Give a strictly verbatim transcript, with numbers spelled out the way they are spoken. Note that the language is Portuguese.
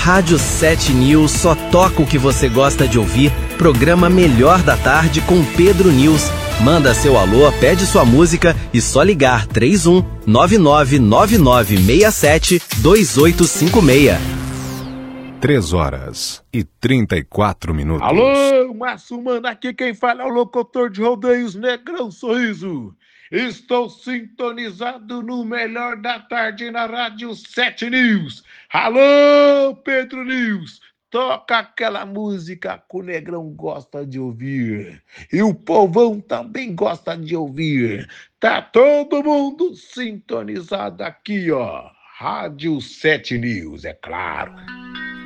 Rádio sete News só toca o que você gosta de ouvir. Programa Melhor da Tarde com Pedro News. Manda seu alô, pede sua música e só ligar três um nove nove nove nove seis sete dois oito cinco seis. Três horas e trinta e quatro minutos. Alô, Márcio Mano, aqui quem fala é o locutor de rodeios Negrão Sorriso. Estou sintonizado no Melhor da Tarde na Rádio sete News. Alô, Pedro News, toca aquela música que o Negrão gosta de ouvir. E o povão também gosta de ouvir. Tá todo mundo sintonizado aqui, ó. Rádio sete News, é claro.